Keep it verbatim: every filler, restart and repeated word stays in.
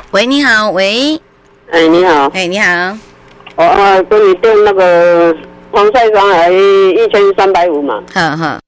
喂，你好，喂， 哎，你好， 哎，你好， 我啊跟你订那个防晒霜还一千三百五嘛， 呵呵，